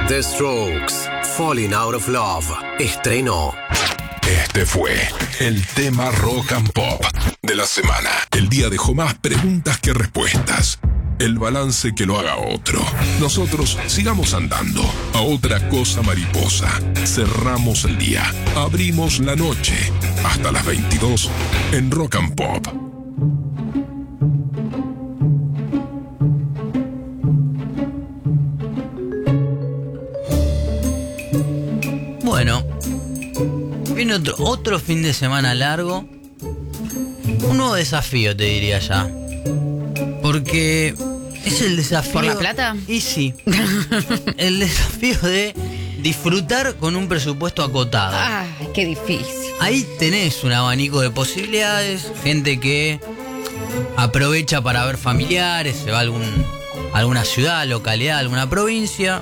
The Strokes, Falling Out of Love, estreno. Este fue el tema rock and pop de la semana. El día dejó más preguntas que respuestas. El balance que lo haga otro. Nosotros sigamos andando. A otra cosa mariposa. Cerramos el día. Abrimos la noche. Hasta las 22 en Rock and Pop. Bueno, viene otro fin de semana largo. Un nuevo desafío, te diría ya. Porque es el desafío... ¿Por la plata? Y sí. El desafío de disfrutar con un presupuesto acotado. Ay, qué difícil. Ahí tenés un abanico de posibilidades. Gente que aprovecha para ver familiares, se va a alguna ciudad, localidad, alguna provincia.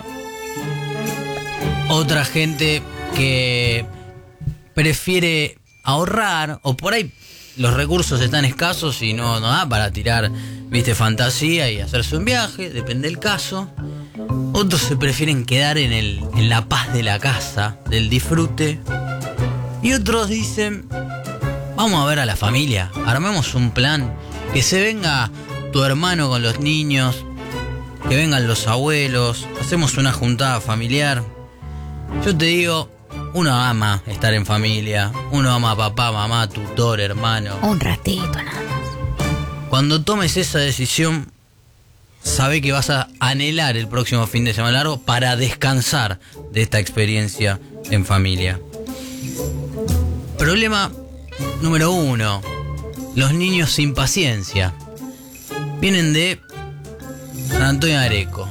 Otra gente que prefiere ahorrar, o por ahí los recursos están escasos y no da para tirar, viste, fantasía y hacerse un viaje, depende del caso. Otros se prefieren quedar en la paz de la casa, del disfrute. Y otros dicen, vamos a ver a la familia, armemos un plan, que se venga tu hermano con los niños, que vengan los abuelos, hacemos una juntada familiar. Yo te digo, uno ama estar en familia, uno ama a papá, mamá, tutor, hermano. Un ratito nada más. Cuando tomes esa decisión, sabe que vas a anhelar el próximo fin de semana largo para descansar de esta experiencia en familia. Problema número 1. Los niños sin paciencia. Vienen de San Antonio de Areco.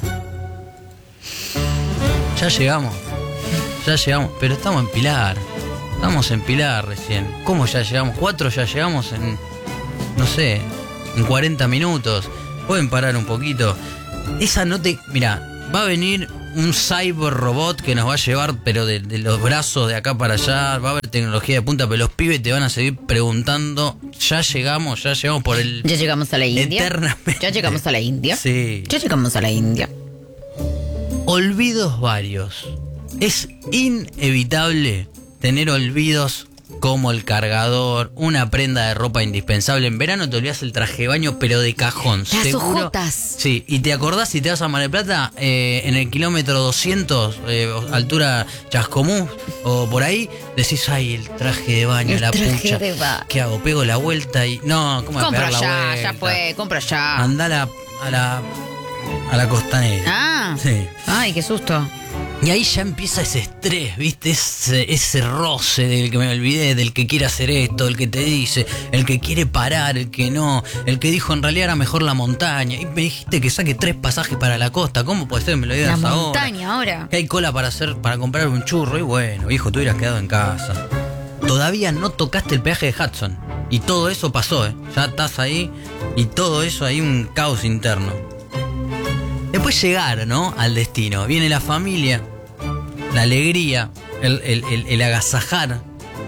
Ya llegamos, pero estamos en Pilar. Estamos en Pilar recién. ¿Cómo ya llegamos? 4 ya llegamos en, no sé, en 40 minutos. Pueden parar un poquito. Esa no te... Mirá, va a venir un cyber robot que nos va a llevar, pero de los brazos de acá para allá. Va a haber tecnología de punta, pero los pibes te van a seguir preguntando. Ya llegamos por el... Ya llegamos a la India. Eternamente. Ya llegamos a la India. Sí. Ya llegamos a la India. Olvidos varios. Es inevitable tener olvidos como el cargador, una prenda de ropa indispensable. En verano te olvidas el traje de baño, pero de cajón. Las seguro. hojotas. Sí, y te acordás si te vas a Mar del Plata, en el kilómetro 200, altura Chascomús, o por ahí, decís, ay, el traje de baño, El la traje pucha. de baño. ¿Qué hago? Pego la vuelta y... No, ¿cómo voy a Compra pegar la allá, vuelta? ya fue, compra allá. Andá a la costanera. Ah. Sí. Ay, qué susto. Y ahí ya empieza ese estrés, ¿viste? Ese roce del que me olvidé, del que quiere hacer esto, el que te dice, el que quiere parar, el que no, el que dijo en realidad era mejor la montaña. Y me dijiste que saque 3 pasajes para la costa. ¿Cómo puede ser? Me lo digas La ahora. montaña ahora. Que hay cola para comprar un churro. Y bueno, hijo, tú hubieras quedado en casa. Todavía no tocaste el peaje de Hudson. Y todo eso pasó, ¿eh? Ya estás ahí y todo eso hay un caos interno. Después llegar, ¿no? Al destino. Viene la familia, la alegría, el agasajar.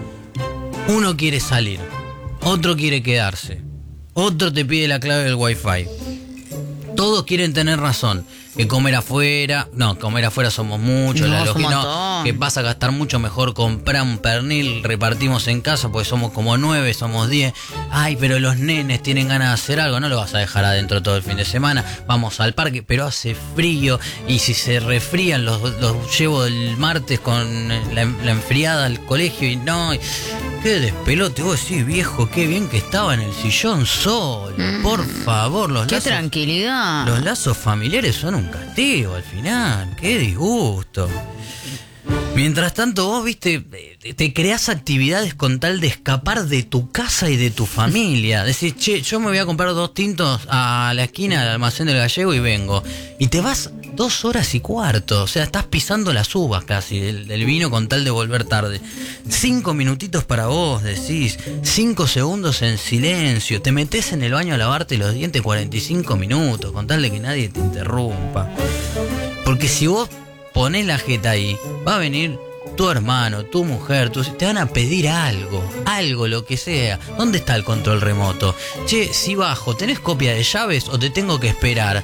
Uno quiere salir, otro quiere quedarse, otro te pide la clave del wifi. Todos quieren tener razón. Que comer afuera, somos muchos, No, la es un lógica, montón. que vas a gastar mucho mejor comprar un pernil, repartimos en casa, porque somos como 9, somos 10. Ay, pero los nenes tienen ganas de hacer algo, no lo vas a dejar adentro todo el fin de semana. Vamos al parque, pero hace frío, y si se resfrían, los llevo el martes con la enfriada al colegio, y no... Qué despelote, vos decís, viejo, qué bien que estaba en el sillón solo. Por favor, Qué tranquilidad. los lazos familiares son un castigo al final. Qué disgusto. Mientras tanto, vos, viste, te creás actividades con tal de escapar de tu casa y de tu familia. Decís, che, yo me voy a comprar 2 tintos a la esquina del almacén del Gallego y vengo. Y te vas 2 horas y cuarto. O sea, estás pisando las uvas casi del vino con tal de volver tarde. 5 minutitos para vos, decís. 5 segundos en silencio. Te metés en el baño a lavarte los dientes 45 minutos con tal de que nadie te interrumpa. Porque si vos ponés la jeta ahí, va a venir tu hermano, tu mujer, te van a pedir algo, lo que sea. ¿Dónde está el control remoto? Che, si bajo, ¿tenés copia de llaves o te tengo que esperar?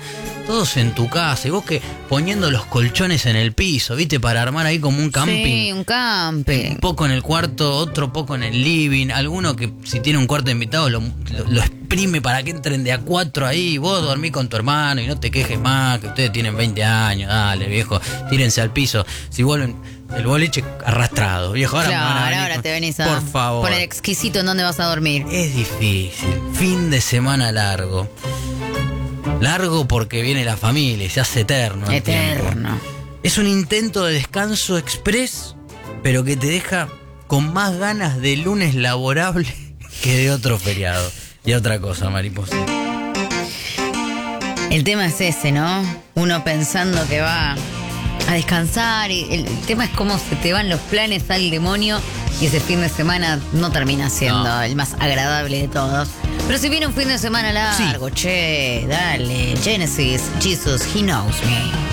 todos en tu casa, y vos que poniendo los colchones en el piso, ¿viste? Para armar ahí como un camping. Sí, un camping. Un poco en el cuarto, otro poco en el living, alguno que si tiene un cuarto de invitado lo exprime para que entren de a 4 ahí, vos dormís con tu hermano y no te quejes más, que ustedes tienen 20 años, dale viejo, tírense al piso, si vuelven el boliche arrastrado, viejo, ahora, Claro, venir ahora te venís a por favor. poner exquisito en dónde vas a dormir. Es difícil, fin de semana largo. Largo porque viene la familia y se hace eterno. el tiempo. Eterno. Es un intento de descanso express, pero que te deja con más ganas de lunes laborable que de otro feriado. Y otra cosa, mariposa. El tema es ese, ¿no? Uno pensando que va a descansar y el tema es cómo se te van los planes al demonio y ese fin de semana no termina siendo el más agradable de todos. Pero si viene un fin de semana largo, che, dale, Genesis, Jesus, He Knows Me.